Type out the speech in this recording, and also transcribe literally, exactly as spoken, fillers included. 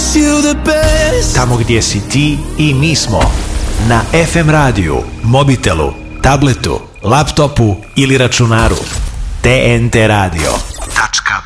Tamo gdje si ti i mi smo. Na ef em radiju, mobitelu, tabletu, laptopu ili računaru. te en te radio tačka